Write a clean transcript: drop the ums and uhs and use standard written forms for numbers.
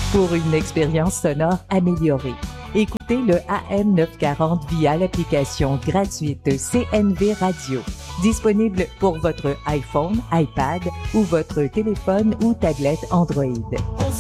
pour une expérience sonore améliorée. Écoutez le AM 940 via l'application gratuite CNV Radio, disponible pour votre iPhone, iPad ou votre téléphone ou tablette Android.